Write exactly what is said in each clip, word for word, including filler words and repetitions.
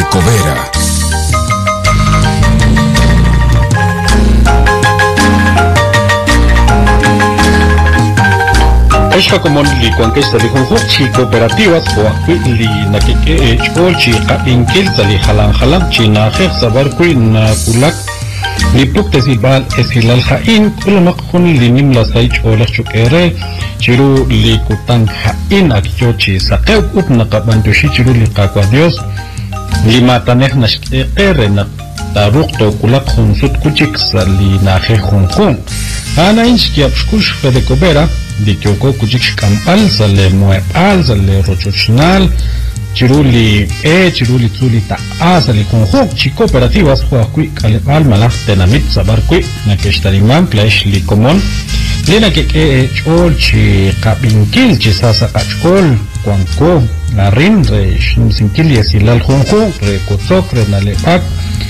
Cobera. Esta como li conquista li conjunchi cooperativas o aquí li na que que chol chica inkil tali halan halan china khir sabar kui na kulak li pukte silbal esilal khain kula makhun li nimla sai chola chukere chiru li kutan khain akyo chi saqew up na qabantu shi chiru li qaqwa dios li mataneh nashqere na taruq to kulak khunsut kuchik sali na khir khunkhun ana inski apshkush fede Cobera di Kyoko Kujik Kampal, sale Muepal, sale Rochochnal, Chiruli E, Chiruli Tsuli Ta, sale Conjo, Chi Cooperativas, Huakui, Calipal, Malach, Tenamit, Sabarqui, Nakeshtariman, Clash Li Comon, Lena Keke, Chol, Chi Kapinkil, Chisasa Kachol, Quanco, Larin, Re Shimsinkil, Yasilal Honjo, Re Kotzok, Re Nalepak,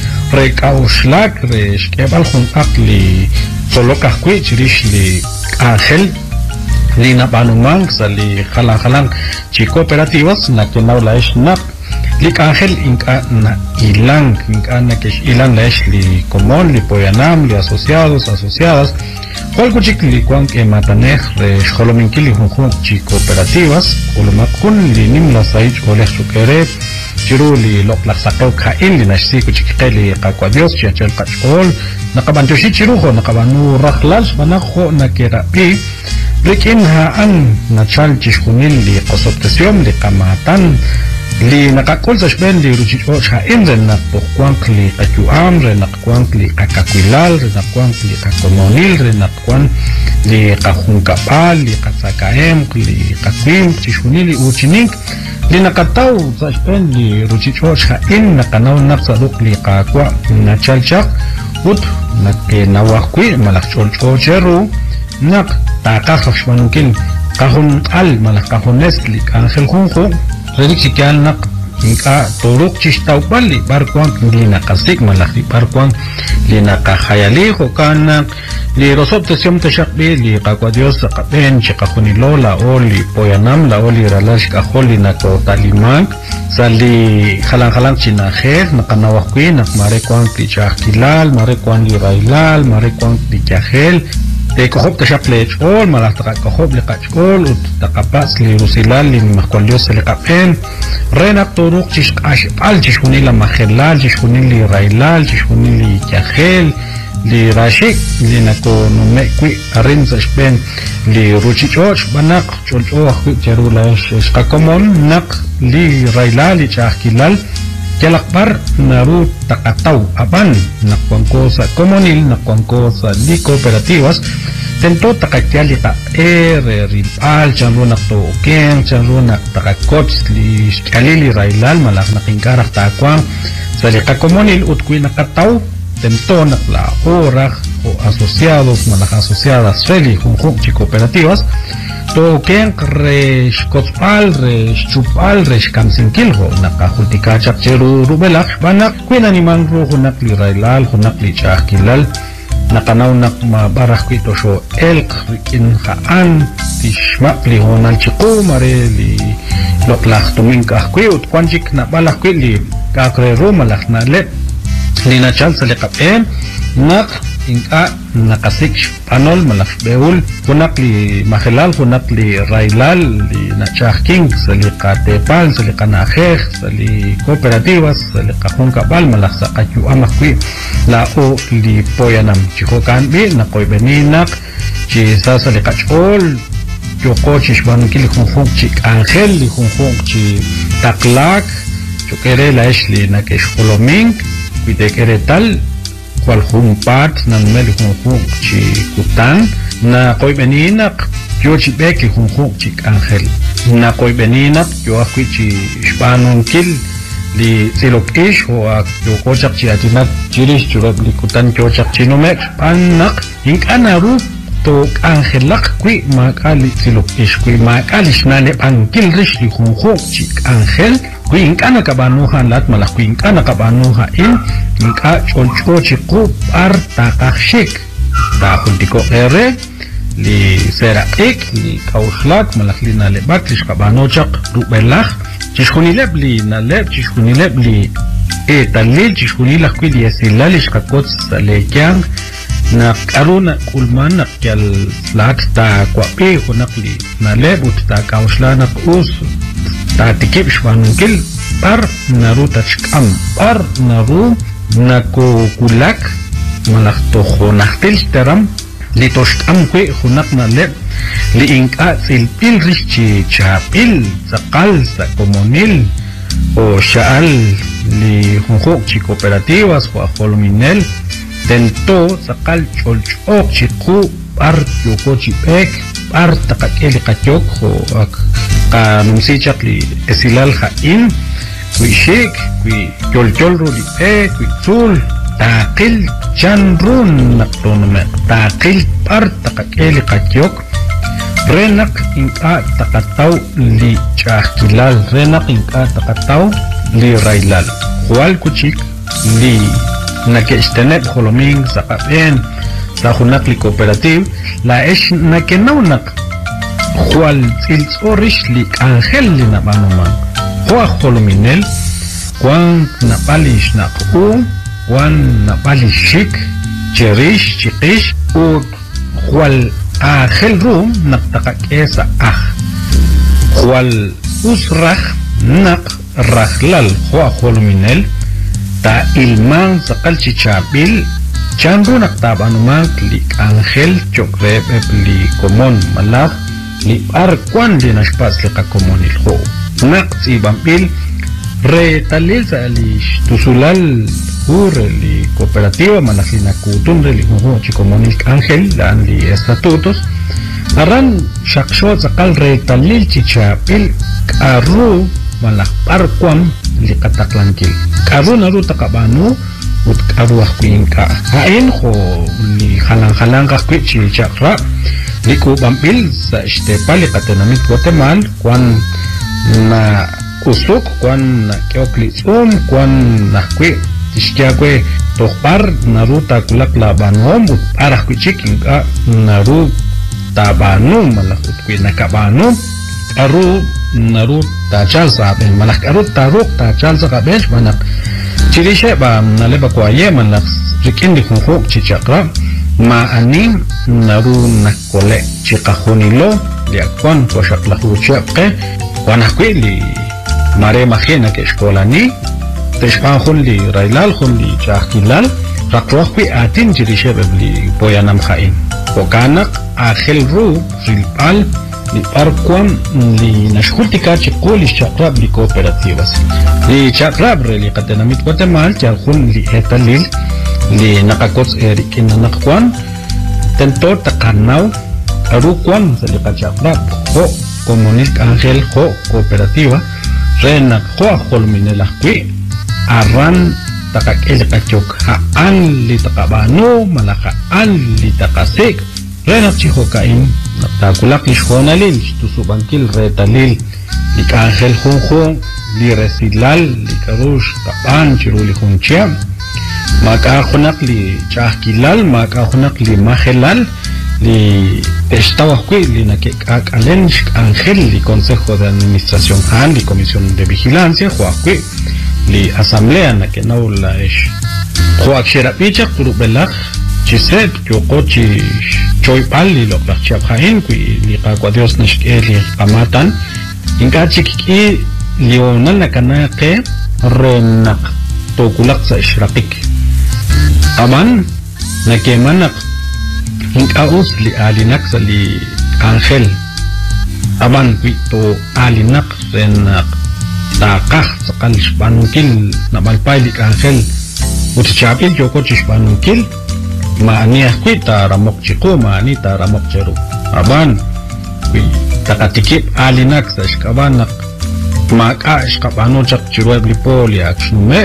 Re Kauslak, Re Shkebal Hontak, Li Solokakui, Chirish Li Ángel, Lina Banumang, Sali Halang Halang, Chi Cooperativas, na que no la es nap, Lik Ángel, Inca na Ilang, Inca na que Ilang la es li común, li Poyanam, li asociados, asociadas, Jualco Chic li Quan que Matanej, Re Xolominkili Junjun, Chi Cooperativas, Ulumakun, li Nim la Saich, Ole Sukere, Chiru li Lok la Sakau Kain, li Nashiko Chiqueli, Kakwadios, Chiachel Kachol, Nakabantoshi Chirujo, Nakabanu Rajlal, Banajo, Nakerapi, Rikin haan na chal chishkunil li qosoptesiom li kamatan li nakakul sa shben li ruchicho shain ren nakpukwang li kachuam ren nakkwang li kakakwilal ren nakkwang li kakomonil ren nakkwang li kahungkapal li katsakaem li kakwim chishkunil li uchinik li nakataw sa shben li ruchicho shain nakanaw naksaduk li kakwa na chal chak ut nakinawakwi malakcholcho cheru nak takakak shmanukin kahun al malah kahunes li Ángel Junjo redik sikial nak inka turuk chistaw bali barkwang li nakasik malah li barkwang li nakahayali ko kanak li rosop tesyom teshakbi li kakwadios sa kapen chikahunilo la o li Poyanam la o li ralash kahol li nako talimang sa li halang-halang chinakher nakanawakwi nakmarekwang li chakilal marekwang li railal marekwang li chahel Kohob tashaplech all malata kohob lekach all ut takapas li rusilal li makwalios li kapen renak turuk chish ash al chishuni la mahelal chishuni li railal chishuni li chahel li rashik li nako numekwi arin sashben li ruchichoch banak cholcho akwi cherula shkakomon nak li railal li chahkilal Jalakbar naru takataw aban nakwangko sa komunil nakwangko sa di cooperativas tento takatyali ta ere ripal chanro nakto ken chanro nak takakots li kalili railal malak nakingkarak takwang sa lika komunil utkwi nakataw tento nakla orak o asociados malak asociadas reli junjung chi cooperativas to ken resh kotpal resh chupal resh kamsinkilho nakahultika chakcheru rubelak banak kwina ni mangro hunak li railal hunak li chakilal nakanaw nak mabarah kwito sho elk rikin haan tishmak li honal chiku mare li loklak tumingkah kwiut kwanjik na balak kwi li kakre rumalak na lep li na chal sa likapen nak inka nakasik panol malak beul hunak li mahelal hunak li railal li nachahking sa li katepal sa li kanakher sa li cooperativas sa li kahungkabal malak sa kachu amakwi la o li Poyanam chikokan bi nakoy beninak chi sa sa li kachol yoko chishban kili khunkhung chik Ángel li khunkhung chi taklak chukere la ishli nakesh koloming kuidekere tal cual jumpat na numeli junjung chi kutan na koy beninak yo chi beki junjung chi Ángel na koy beninak yo akwi chi shpanun kil li silokish o ak yo kochak chi atinat chirish churab li kutan kochak chinumek panak inkana ru to Ángel lak kwi makali silokish kwi makali shnane pankil rish li junjung chi Ángel Queen kana kabanuha lat malak queen kana kabanuha in inka cholcho chiku ar takashik da hultiko ere li serak li kauslak malak li nalebak li kabanochak rubelak chishkunileb li naleb chishkunileb li e talil chishunila kwili yasilalish kakots salekyang na karuna kulman kyal lat ta kwape hunakli na lebut ta kaushla na us ta tikip shwanungil par naru tachkam par naru nako kulak malakto hunaktil teram litoshkam kwe hunak na leb li inka silpil richi chapil sakal sa komunil o shaal li junjok chi cooperativas o ajolominel tento sakal cholchok chiku par yoko chipek par takakeli kachok o kanumsichak li esilal hain kui shik kui cholcholro li pe kui tzul takil chanrun naktonume takil par takakeli kachok renak inka takataw li chahkilal renak inka takataw li railal hual kuchik li nakestenet holoming sa kapen sa hunak li cooperative la es nakenaunak hual silsorish li angel li nabanuman hua holominel kwan napalish naku kwan napalish shik cherish chikish u hual Ahel room naktakakesa ah hual usrah nak rahlal hua holominel ta ilman sakal chichabil chanru naktabanuman li angel chokreb li komon malak li arkwan li nashpas li kakomonil ho nak si bampil re talil sa li tusulal li cooperativa malakina kutunre li hubo chikomonil angel dan li estatutos aran shakshot sakal retalil chichapil karu malak parkwam li kataklankil karu naru takabanu ut karu ahkuinka hain ho li halang-halang kakwi chichakra li kubampil sa istepa li katenamit Guatemala kwan na kusuk kwan na keokli um kwan na kwi Tishkia kwe tokpar naru takulak labanom ut arah kuchiking ka naru tabanu malakut kwe nakabanu aru naru tachal saben malak aru taruk tachal saben manak chirishe ba naleba kwaye malak rikin di khunkhok chichakra ma anim naru nakole chikahunilo liakwan koshaklahu chapke wanakwe li mare makhena ke shkolani Teshpan khun li railal khun li chahkilal rakroh kwi atin jirishe bebli poyanam khain pokanak akhel ru rilpal li parkwam li nashkultika chikul li chakrab li cooperativas li chakrab re li katenamit Guatemala chal khun li etalil li nakakots erikin nakakwan tento takanaw arukwan sa li kachakrab ho komunil angel ho cooperativa renak ho aholminela kwi aran takakil kachok haan li takabano malaka an li takasik renak chihokain natakulak ishonalil tusubankil retalil li kaangel hunghong li resilal li karush kapan chiruli hunchiam makahunak li chahkilal makahunak li mahelal li estawakwi li nakikakalen angel li consejo de administración han li comisión de vigilancia huakwi li asamblea na que no la es Joak Sherapicha Kurubelak Chiset Yokochi Choy Pali lo la Chabhain qui li Qaqua Dios Nishke li Pamatan Inka Chiki Lional Nakanake Renak Tokulak sa Ishrapik Aman Nakemanak Inka Us li Alinak sa li Angel Aman Quito Alinak Renak takah sakal spanukil na malpay di angel utichapil yoko chispanukil maaniah kwi taramok chiko maani taramok chero aban kwi takatikip alinak sa iskabanak maka iskabano chak chirueb lipo li akshume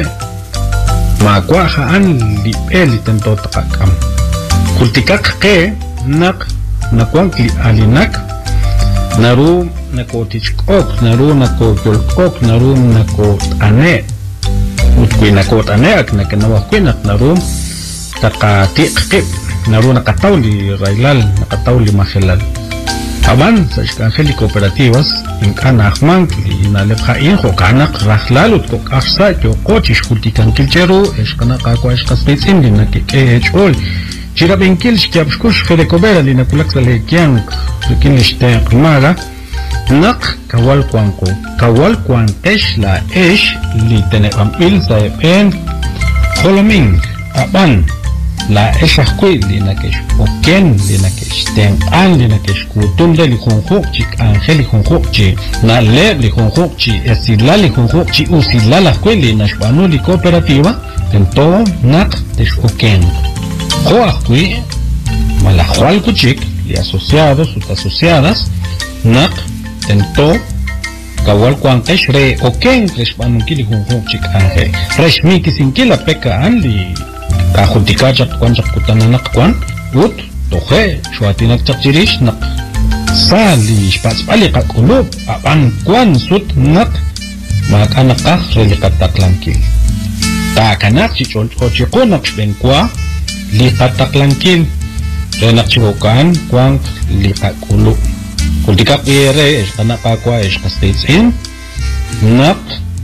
makwa haan li peli tento takakam kultikak ke nak nakwang li alinak naru nako tichkok naru nako yolkok naru nako ane utkwi nako ane ak nakanawa kwinak naru taka tikip naru nakataw li railal nakataw li mahelal Aban sashkanjeli cooperativas in kanahman ina lepha injo kanak rahlalut ko afsa yo coach kultikan kilcheru eshkana qaqwa eshqasbetsin lina ke echol chira benkil shkyapshkush felecobera lina kulaksale kyan kin lishte qmara nak kawal kwanko kawal kwan esh la esh li tene amil saepen holoming aban la eshakui lina kesh oken lina kesh ten an lina kesh kutum de li khonkhok chik angel li khonkhok chi na le li khonkhok chi esila li khonkhok chi usila la kweli na shbanu li cooperativa tento nak tesh oken khoakui mala khwal kuchik li asociados ut asociadas nak tento kawal kwan kesh re oken kesh banu kili khonkhok chik angel reshmi kisinkila peka an li kahuntikajak kwan jakutananak kwan ut tohe shwatinak chakchirish nak sali shpaspali kakulub aban kwan sut nak makanakah relikataklanki takanak chichol kochikonak shbenkwa likataklanki renak chihokan kwan likakulub kuntikak ire eshkanakakwa eshkastatesin nak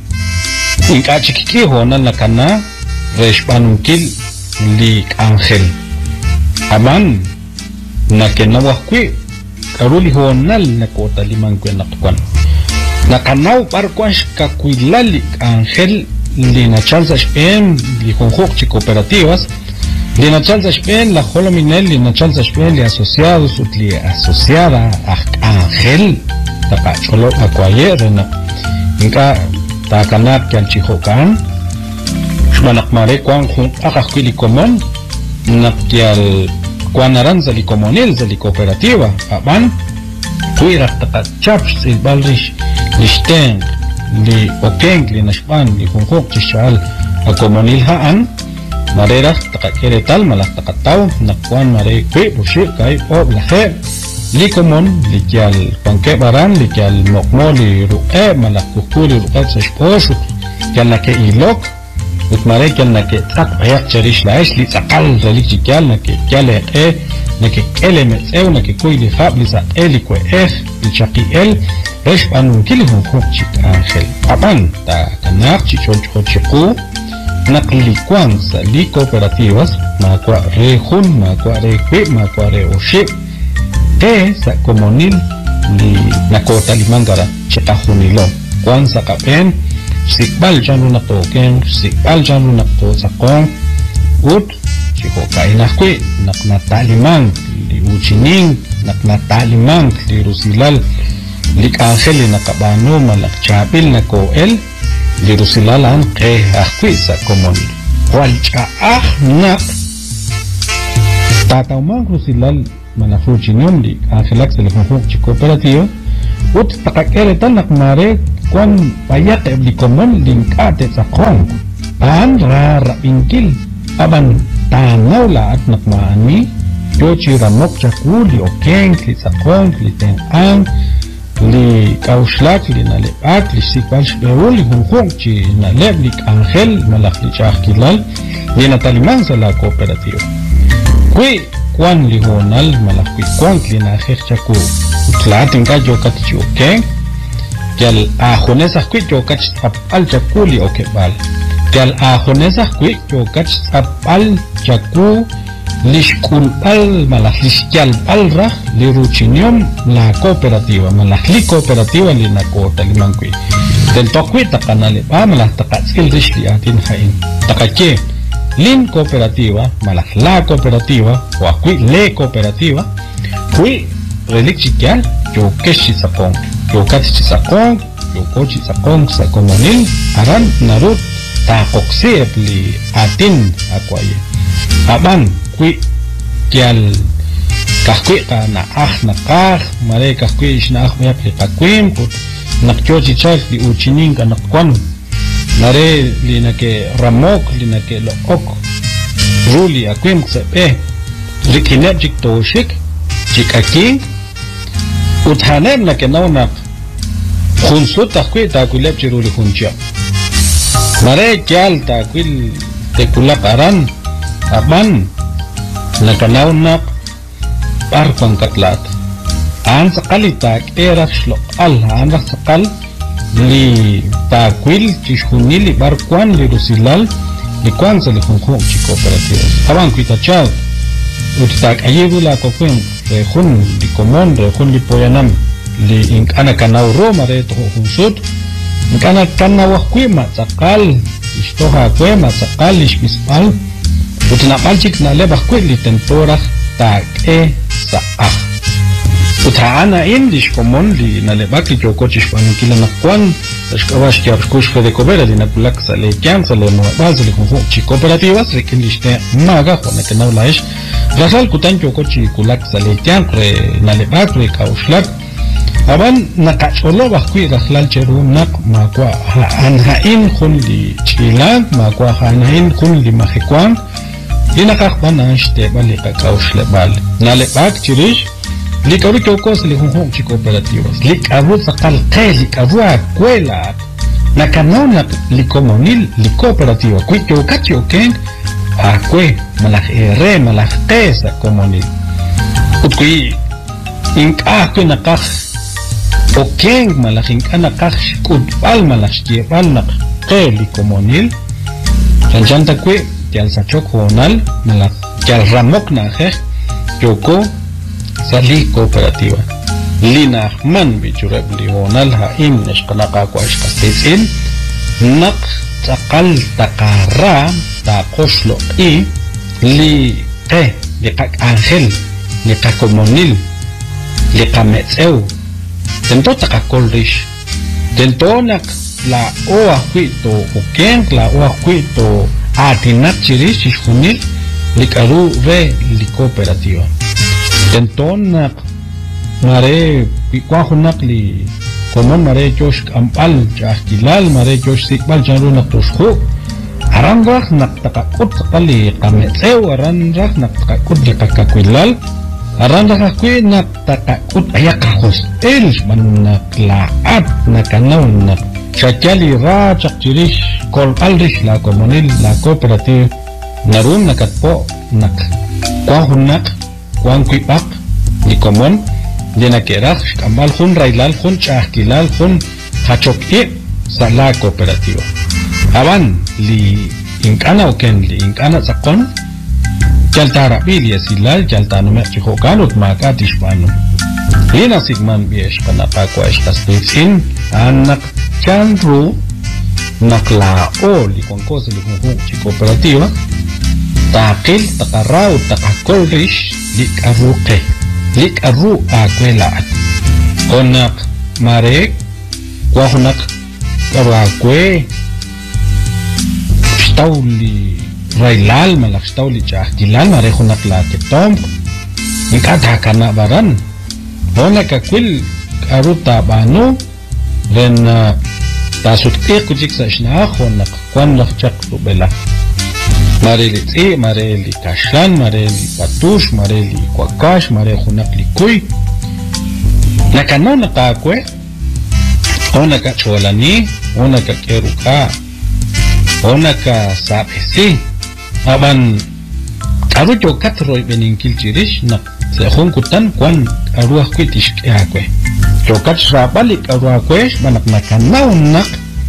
inkachikiki honan nakana reshpanunkil li angel aman na kenawakwi karuli honal na kota limang kwenakwan na kanaw parkwash kakwilali angel li na chalza shpen li konjok chi cooperativas li na chalza shpen la holominel li na chalza shpen li asociados ut li asociada angel taka cholo akwayer na inka takanat kyan chihokan manak mare kwan khun akakwili common nakyal kwan aranza li comunil za li cooperativa aban tuira taka chaps il balrish lishten li okeng li nashban li khunkhok chishal a comunil haan marera taka kere tal malak taka taw nakwan mare kwe bushir kai ob lahe li common li kyal panke baran li kyal mokmo li ru'e malak kukuli ru'e sashposhu kyal nake ilok utmare kyal nake tak bayak cherish laish li takal zalik kyal nake kyal e nake kele metsew nake koy li khab li sa eli ko eh li chaqi el resh anu kili hon khok chik angel aban ta kanak chi chol chol chiku nakli kwan sa li cooperativas ma kwa re hun ma kwa re kwe ma kwa re oship te sa comunil li nakota li mangara chika hunilo kwan sa kapen sikbal janu nak token sikbal janu nak to sakong ut chiko kainakwi nak natalimang li uchining nak natalimang li rusilal lik angel nakabano malak chapil na koel li rusilal an ke akwi sa komon wal cha ah nak tatawmang rusilal manafuchinom li angelak sa lihunhuk chiko operatiyo ut takakere tan nak mare kwan payak ebli komon lingkate sa kong pan rara ingkil aban tanaw la at nakmaani yochi ramok chakuli o keng li sa kong li ten ang li kauslak li nalepak li sikbal shbeul li hunghong chi naleb li angel malak li chakilal li natalimang sa la kooperatiyo kwi kwan li honal malak kwi kwan li nakhek chaku utlating ka jokat chi o keng Yal ajonesas quick yo catch al chakuli o kebal. Yal ajonesas quick yo catch al chaku lishkul al malahlisyal alra li ruchinium la cooperativa malahli cooperativa li nakota limangkwi. Del tokwi takanale pa malah takatskil rishli atin hain. Takache lin cooperativa malah la cooperativa o akwi le cooperativa kwi reliksikyal yo keshi sapong. Yo kati chisakong, yo ko chisakong sa komunil, aran narut takoksip li atin akwaye. Aban, kwi kial kahkwi ka na ah na kah, mare kahkwi is na ah mayap li kakwim, kut nakcho chichak li uchining ka nakwan, mare li nake ramok, li nake look, ruli akwim ksepe, rikinep jik toshik, jik aki, uthanem na kenaunak khunsut takwi takwilep chiruli khuncha mare kyal takwil tekulak aran aban na kenaunak parkong katlat an sakali tak era shlo al an sakal li takwil chishunili barkwan li rusilal li kwan sa li khunkhun chi cooperativas aban kuita chal utitak ayebula kokwen rejun li komon rejun li poyanam li inkana kanau roma re to hunsut inkana kanau kwima sakal ishtoha kwima sakal ishmispal utinapal chik na lebah kwil li temporah tak e sa ah Utana indish komon li na lebak li chokochish panikila na kwan shkawash kia kush de cobera li na kulak sa le kyan sa le no base li konjo chi cooperativas rekindiste maga khona que no la es rasal kutan chokochi kulak sa le kyan re na lebak re kauslak aban na kacholo ba kui raslal cheru nak makwa anhain khun li chilan makwa anhain khun li mahekwan ina kakbana este bali ka kausle bal na lebak chirish Likaru chokos li hunhong chi cooperativas. Likaru sakal kay likaru akwela. Nakanona li komonil li cooperativa. Kui chokachi okeng akwe malak ere malak tesa komonil. Utkui ink akwe nakak okeng malak ink anakak shkudbal malak shkiebal nak kay li komonil. Chanchanta kwe tial sa chokonal malak tial ramok na khe choko Sali cooperativa. Lina man bichurab lional ha im neshkanaka kwash kastesin nak takal takara ta koslo i li ke li kak angel li kakomonil li kametseu tento takakolrish tento nak la oa huito uken la oa huito atinak chirish ishunil li karu re li cooperativa. Tenton mare kwahunak li komon mare josh ampal jahkilal mare josh sikbal jaru nak tushku aranrah nak takakut kali kametseu aranrah nak takakut li kakakwilal aranrah kwi nak takakut ayakahos el man nak laat nakanaw nak syakali ra chakchirish kol alrish la komonil la cooperative narum nakatpo nak kwahunak Kuan kuipak di komon di nakerah kambal hun railal hun chahkilal hun hachoki sa la cooperativa. Aban li inkana oken li inkana sakon jalta rabil yasilal jalta numer chihokanut maka tishpanu. Lina sigman biesh kanaka kwa eshkaspitsin anak chanru nakla o li konkos li hunhu chi cooperativa takil takarau takakolrish lik aruke lik aru akwelaat onak marek kwahunak karakwe stawli railal malak stawli chahkilal marek hunak la ketom ikata kana baran onak akwil aru tabano ren tasut ke kujik sa isna onak kwan lak chak bela Mareli tsi, mareli kashan, mareli patush, mareli kwakash, mareli hunakli kuy. Nakano nakakwe, o nakacholani, o nakakeruka, o nakasapesi. Aban, aru yo katroy beninkil chirish, nak sehon kutan kwan aruah kwitish keakwe. Yo katrabalik aruah kwesh, manak nakanaw nak,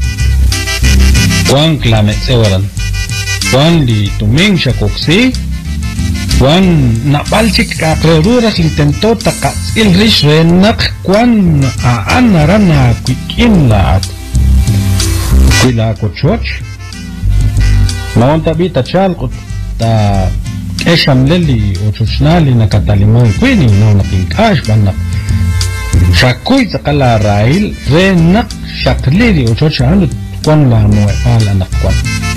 kwan klamet sewaran. Juan li tuming siya koksi Juan napalchik kakreruras intento takatsil rish renak Juan aan naran na kwikin laat kwila ko choch maon tabi tachal ko ta kesham leli o chochnali na katalimon kwini no napinkash banak shakuy sakala rail renak shaklili o chochal Juan la mo ala nakwan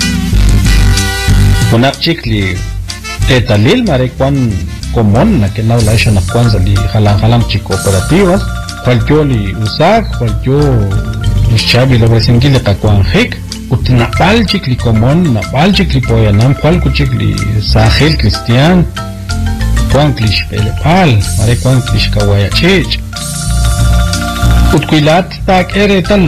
Kunak chikli etalil mare kwan komon na kenaw la siya na kwan sa li halang-halang chi cooperativas kwalyo li usak kwalyo nisyabi lo resingili ka kwan hik ut napal chikli komon napal chikli poyanam kwal ku chikli sahil kristian kwan klish pelepal mare kwan klish kawaya chich ut kuilat tak eretal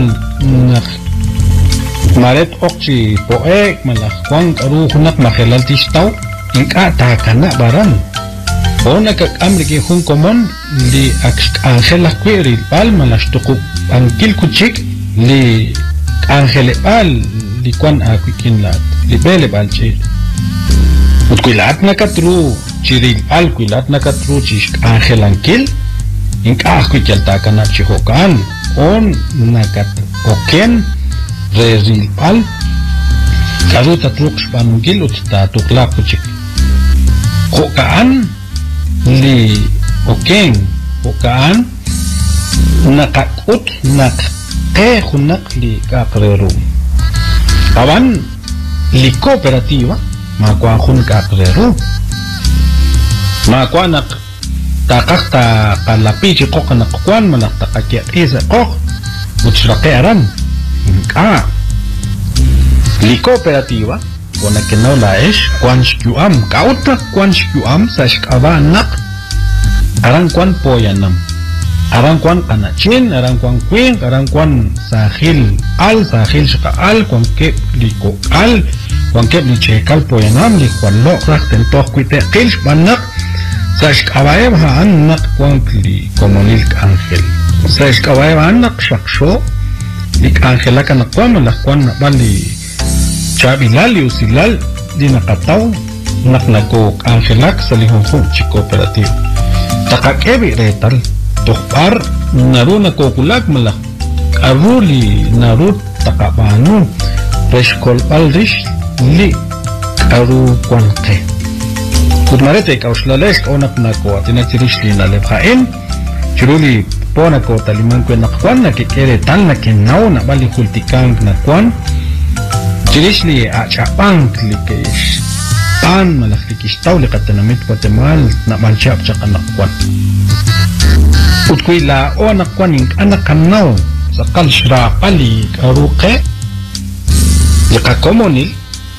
Maret okchi poek malak kwang karu hunak makhelal tistaw ingka takana baran Ona kak amri ki hun komon li Ángela Quiri palma las tuku ankil kuchik li Ángel pal li kwan akwikin lat li bele balchi utkuilat nakatru chiril al kuilat nakatru chish Ángel ankil ink akwikal takana chihokan on nakat oken rezil pal karuta truks panungil utta tuklak kuchik hokaan li oken hokaan nakakut nak ke hunak li kakreru awan li kooperativa makwa hun kakreru makwa nak takak ta kalapi chikok nak kwan malak takakya isa kok utsrakeran ka li kooperativa kona kenau laesh kwan shkuam kauta kwan shkuam sa shkaba nak arang kwan poyanam arang kwan kanachin arang kwan queen arang kwan sahil al sahil shka al kwan ke liko al kwan ke lichekal poyanam li kwan lo rakten toh kuite kil shbanak sa shkaba ha anak kwan li komonil Ángel sa shkaba anak shaksho lik Ángela kana kwan malak kwan bali Chabilal y usilal di nakataw naknako Angelak sa lihungkong chikooperative takakebi retal tukpar naru nakokulak malak aruli naru takabano reshkol alrish li karu kwanke kutmarete kauslalesh onak nako atinatirish li nalebhain chiruli ponako taliman kwen nakwan nakikere tal nakinaw na bali hultikang nakwan Chirishli achapang likish pan malak likish taw likatanamit Guatemala na manchap tsaka nakwan utkuy la o nakwan ing anakanaw sa kalshra pali karuke likakomonil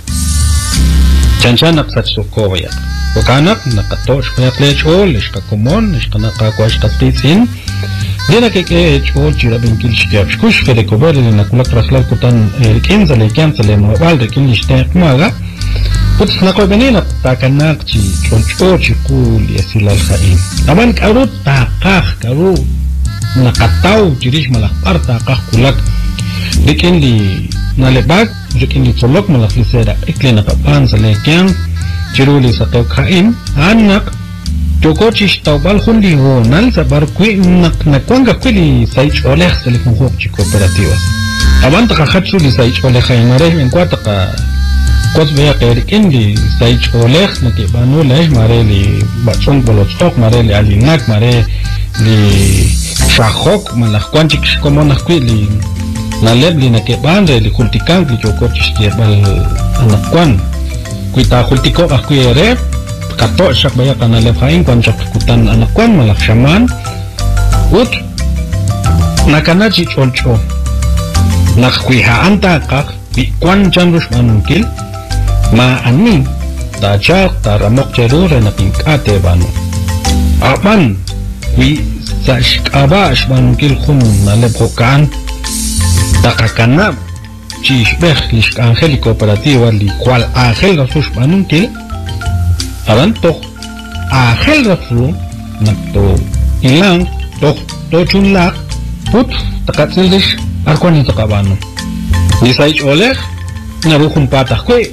chanchanap sa tsukoyak wakanak nakatosh kayak lechol ishkakomon ishkanakakwa ishkatitsin Dina que que hecho chirabin kilshkiab shkush que de cober en la culak raslar kutan el quince le quince le mobile de kilishte maga put na ko benina takanak chi choncho chi kul yasil al khaim taban karut taqah karu nakataw chirish malak parta qah kulak dikin li nalebak dikin li tsolok malak li seda iklina papan sa le kyan chiruli sa to khaim anak Chocochis taubal hundi ho nal sabar kui nak nakwanga kwili saich oleh selifun hok chikooperativas. Abanta ka khatsu li saich oleh hainare en kwata ka kos beya kerikin li saich oleh naki banu leh mare li bachong bolotstok mare li alinak mare li shahok malak kwanchik komo nakwi li naleb li naki bande li kultikang li chocochis tiebal anakwan kuita kultiko akwi ere kato sak baya kana lephain kwan sak kutan anak kwan malak shaman ut nakana chi cholcho nakwiha anta ka bi kwan janrus manungkil ma ani ta chak ta ramok cherure na pinkate banu apan wi sa shkaba manungkil khun na lephokan takakana chi shbekh lish Ángel cooperativa li kwal Ángel rasus manungkil Aban toh Ángel rasu nakto ilang toh tochun lak put takatsilish arkwani takabano nisaich oleh naru kun patah kwe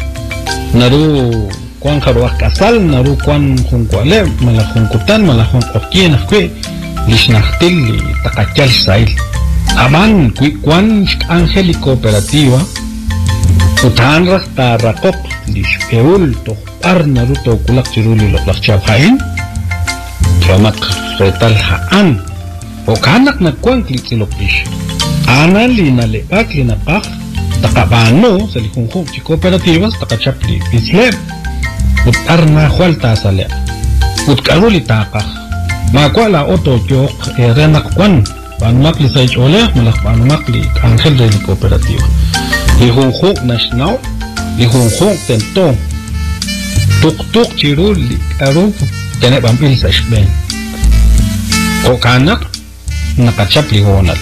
naru kwan karuak kasal naru kwan kun kwale malah kun kutan malah kun okien kwe lish naktil li takachal sail aban kwe kwan Ángel cooperativa utan ras ta rakok lish eul toh ar naruto kulak chiruli loklak chabhain tramak retal haan o kanak na kwang klitsilokish ana li na lepak li na pak takabano sa likungkong chikooperativas takachapli pislep ut ar na hualta sa le ut karuli takak makwala oto jok e renak kwan panumak li saich oleh malak panumak li Ángel de cooperativa likungkong national likungkong tentong tuk-tuk chirul aru kene bampil sa shben o kanak nakachap ligonal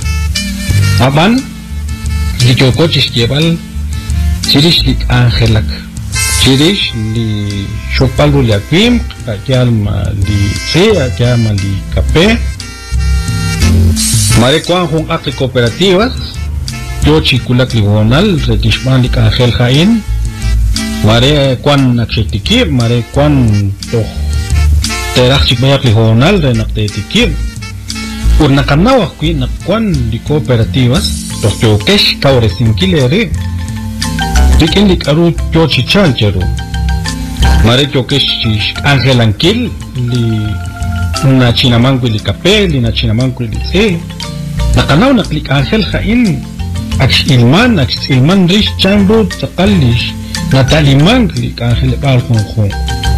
aban li chocochis jebal chirish lik Ángelak chirish li shopalu li akwim akyalma li tse akyalma li kape mare kwan jun akli cooperativas yo chikulak li wonal rekishman li Ángel Jaén mare kwan nakshektikir mare kwan to terak chikbayak li wonal re naktetikir ur nakanawak kwi nakwan li cooperativas tos yokesh kaure sinkilere dikin lik aru yo chichal cheru mare yokesh Ángel Ankil li na chinamangu li kape li na chinamangu li tse nakanaw naklik Ángel Jaén aks ilman aks ilman rish chanru tsakalish natalimang lik Ángel bal khong khong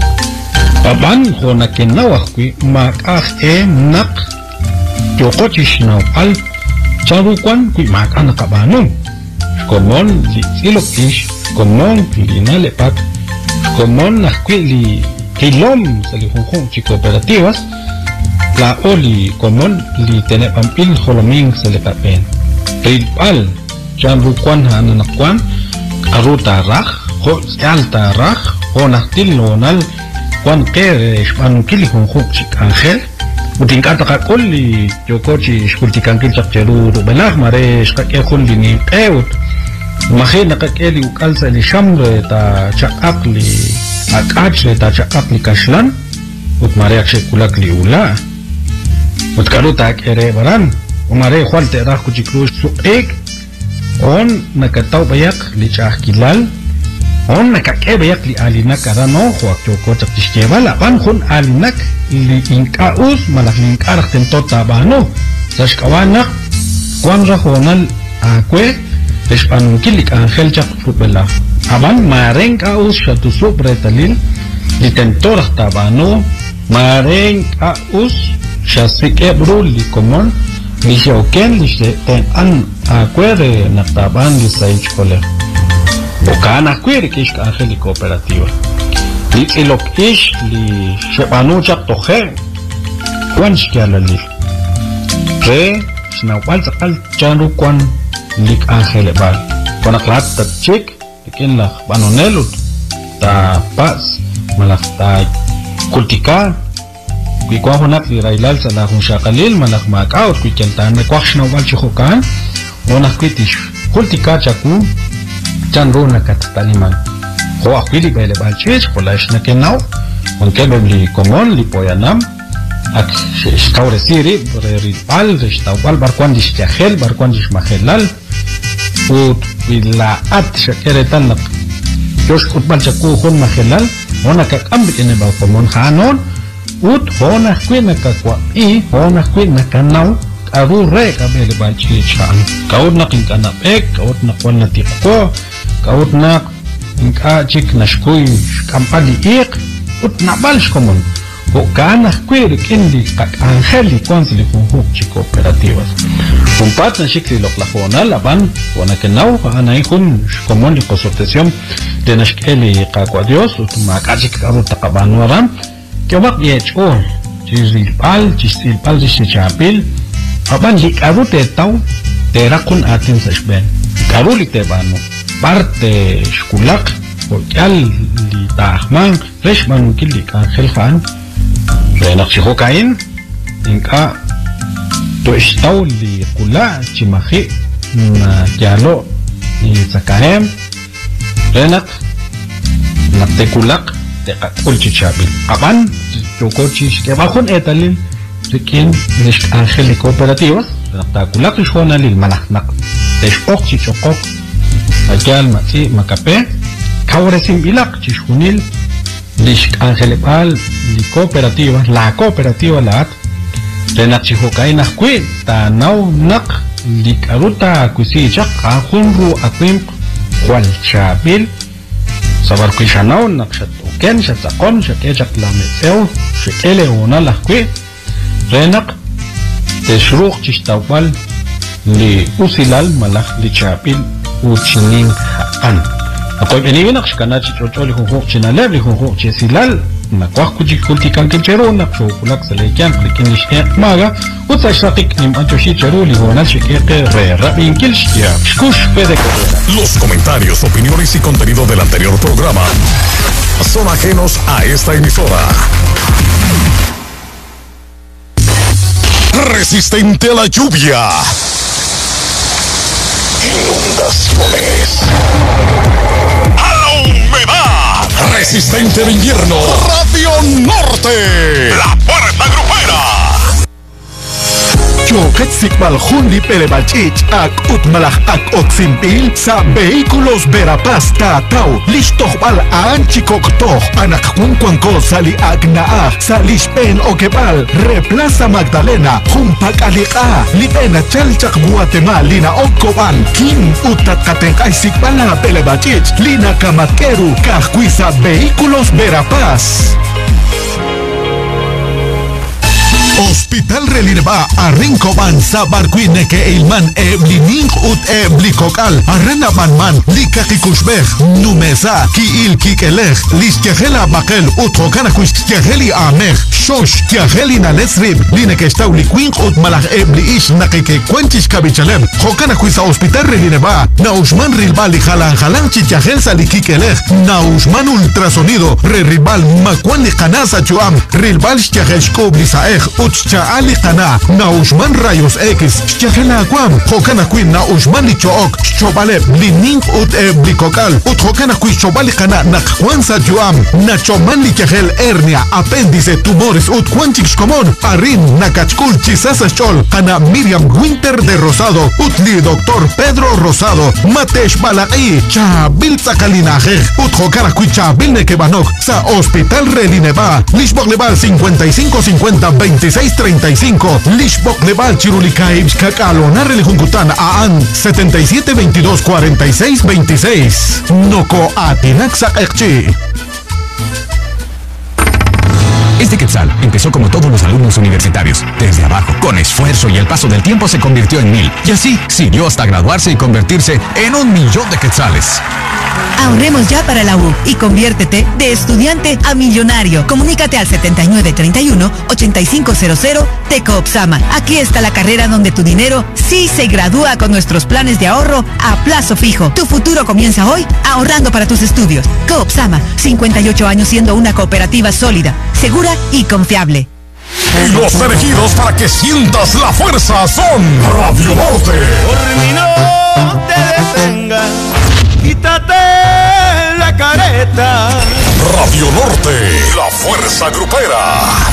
aban ho nakenawak kwi mak ah e nak yokochish na al chanru kwan kwi mak anakabanong komon li silokish komon li nalepak komon nakwi li kilom sa li khong khong chi cooperativas la oli komon li tenepampil holoming sa li kapen rilpal chanru kwan hananakwan aru taraj ho sial taraj ho naktil lonal kwan kere ishpanu kili khong khong chik Ángel uting kata kakol li yokochi ishkultikankil chakcheru rubelah mare ishkake khun li ni eut mahe nakakeli ukalsa li shamre ta chakak li akach ta chakak li kashlan ut mare akshe kulak li ula ut karu ta kere baran umare khwal te ra kuchikru suek on nakataw bayak li chakilal on nakake bayak li alinak karano khwak choko chaktishtebala ban khun alinak li inkaus malak linkarak tentota bano sashkawanak kwan ra honal akwe Despanu kilik Ángel chak futbala aban mareng kaus shatu sobre talil li tentorah tabano mareng kaus shasike brul li komon li shoken li ten an akwere naktaban li saich kole bokan akwere kish Ángel li cooperativa li ilok ish li shepanu chak tohe kwan shkiala li re snawal sakal chanru kwan lik Ángel bal konaklat tat chik dikin lah banonelut ta pas malak ta kultika kui kwa honak li railal sa la hun shakalil malak makaut kui kentan me kwash na wal chukhan onak kwitish kultika chaku chan ro na kataliman ho akwili bele bal chich polash na kenaw on kelo li komon li poyanam ak shtaure siri re bal shtaw barkwan dish jahel barkwan dish mahelal ut bila at shakere tanak yosh utbal chaku khun mahelal ona ka ambik ene ba komon hanon ut hona kwina ka kwa i hona kwina kanaw aru re ka bele ba chi chan kaud na kin kana ek kaud na kwan na tikko kaud na inka chik na shkuy kampani ik ut na balsh komon o kana kwir kendi ka Ángel li konsili khong khong chi cooperativas un patna shikli lok la khona laban wana kenaw ana ikun komon li consultación de nashkeli qaqwa dios utma kachik aru taqaban waram kewak yecho chizil pal chisil pal chichapil aban li aru te taw te rakun atin sashben aru li te bano parte shkulak porque li tahman reshman kili Ángel Jaén renak si Jaén inka to istaw li kula chimahi na kyalo ni sakahem renak naktekulak te kakul chichabil aban chokochis ke bakon etalil rikin nish Ángel li cooperativas naktakulak ishona lil malaknak teshok chichokok akyal mati makape kawre simbilak chishunil lish Ángel bal li cooperativa la cooperativa lat renak si Jaén nakwi ta naw nak li karuta kusi chak akhunru akwim khwal chabil sabar kwi shanaw nak shatoken shatakon shakechak lametseu shekele ona lakwi renak teshruq chishtawal li usilal malak li chabil uchinin an Toy beni bina kanachi chocholi hunhuk china labli hunhuk chesilal na kwakkuji kulti kankin chero na chokulak salekan klikin lishke maga utsa shakik nim anchoshi chero li honal shikeke re rabin kilshkia shkush pede kodera. Los comentarios, opiniones y contenido del anterior programa son ajenos a esta emisora. Resistente a la lluvia, inundaciones, a la humedad. Resistente al invierno. Radio Norte, la puerta grupera. Choket sikbal hundi pelebachich ak utmalach ak otsimpil sa vehículos Verapaz Tatao listoh bal anchikok toh anak kunkuanko sali agnaa sa lispen okebal replaza Magdalena humpak alika lipena chalchak Guatemala lina okoban kim utat katenkay sikbala pelebachich lina kamatkeru kahkuisa vehículos Verapaz. Hospital Relirba a Rincoban Sabarquine que Ilman Eblining ut Eblicokal Arena Manman Likakikushbech Numesa Ki Il Kikelech Liskehela Bakel Utrokanakush Kiaheli Amech Shosh Kiaheli Nalesrib Line que está Uliquin ut Malach Ebliish Nakeke Quentis Kabichalem Hokanakuisa Hospital Relirba Nausman Rilbal y Jalan Jalan Chichahel Salikikelech Nausman Ultrasonido Re Rilbal Makwan Likanasa Chuam Rilbal Shkiahel Shkoblisaech Uchcha Ali Kana, Naushman Rayos X, Shchahela Aquam, Hokana Queen Naushman Lichook, Chobaleb, Lining Ut Eblicokal, Ut Hokana Queen Chobali Kana, Nakwansa Juam, Nachoman Lichahel Hernia, Apéndice, Tumores, Ut Quanchix Comón, Arin, Nakachkul, Chisasa Chol, Kana Miriam Winter de Rosado, Utli Doctor Pedro Rosado, Matesh Balai, Chabil Zakalinaje, Ut Hokana Queen Chabil Nekebanok, Sa Hospital Relineba, Lishbok Lebal cincuenta y cinco cincuenta veintiséis treinta y cinco, Lishbok Lebal Chirulikaibs Kakalonar el Juncutan Aan setenta y siete veintidós cuarenta y seis veintiséis. Noko Atinaxak Ekchi. Este Quetzal empezó como todos los alumnos universitarios, desde abajo, con esfuerzo, y el paso del tiempo se convirtió en mil. Y así siguió hasta graduarse y convertirse en un millón de quetzales. Ahorremos ya para la U y conviértete de estudiante a millonario. Comunícate al setenta y nueve treinta y uno ochenta y cinco cero cero de Coopsama. Aquí está la carrera donde tu dinero sí se gradúa con nuestros planes de ahorro a plazo fijo. Tu futuro comienza hoy ahorrando para tus estudios. Coopsama, cincuenta y ocho años siendo una cooperativa sólida, segura y confiable. Los elegidos para que sientas la fuerza son Radio Norte. Por mí no te detengas, quítate la careta. Radio Norte, la fuerza grupera.